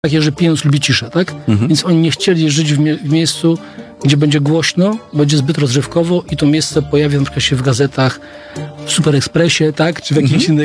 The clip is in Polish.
takie, że pieniądz lubi ciszę, tak? Więc oni nie chcieli żyć w miejscu, gdzie będzie głośno, będzie zbyt rozrywkowo i to miejsce pojawia na przykład się w gazetach, w Super Expressie, tak? Czy w jakimś innej